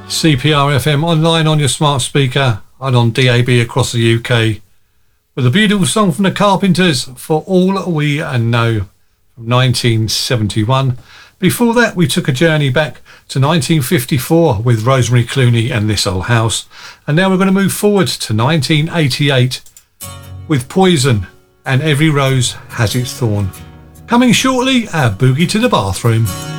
CPR FM online on your smart speaker and on DAB across the UK with a beautiful song from the Carpenters, For All We Know, from 1971. Before that, we took a journey back to 1954 with Rosemary Clooney and This Old House. And now we're going to move forward to 1988 with Poison and Every Rose Has Its Thorn. Coming shortly, our Boogie to the Bathroom.